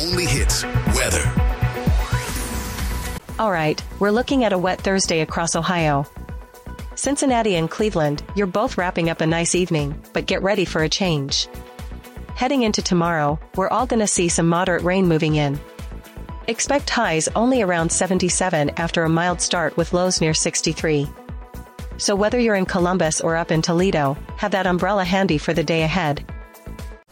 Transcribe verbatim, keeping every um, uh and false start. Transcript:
only hits weather. All right, we're looking at a wet Thursday across Ohio. Cincinnati and Cleveland, you're both wrapping up a nice evening, but get ready for a change. Heading into tomorrow, we're all gonna see some moderate rain moving in. Expect highs only around seventy-seven after a mild start with lows near sixty-three. So whether you're in Columbus or up in Toledo, have that umbrella handy for the day ahead,